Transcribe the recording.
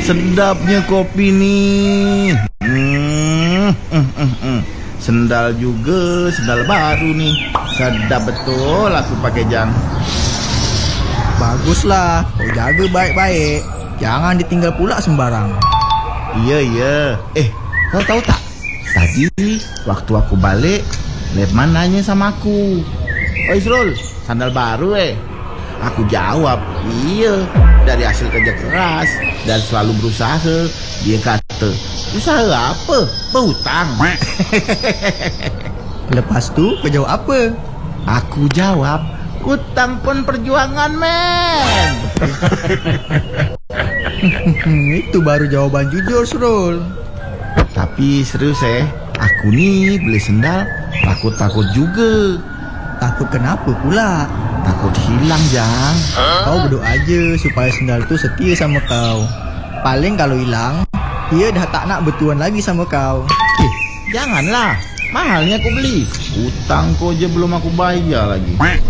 Sedapnya kopi nih. Sendal juga, sendal baru nih. Sedap betul aku pakai Jang. Baguslah, kau jaga baik-baik. Jangan ditinggal pula sembarang. Iya. Kau tahu tak? Tadi waktu aku balik, Letman nanya sama aku, "Oi Srul, sandal baru Aku jawab, "Iya, dari hasil kerja keras dan selalu berusaha." Dia kata, "Usaha apa? Berhutang." Lepas tu kau jawab apa? Aku jawab, "Hutang pun perjuangan, men." Itu baru jawaban jujur, Srul. Tapi serius aku nih beli sendal takut juga. Takut kenapa pula? Takut hilang, Jang. Kau berdoa aja supaya sendal tu setia sama kau. Paling kalau hilang, dia dah tak nak bertuan lagi sama kau. Janganlah, mahalnya aku beli. Hutang kau je belum aku bayar lagi.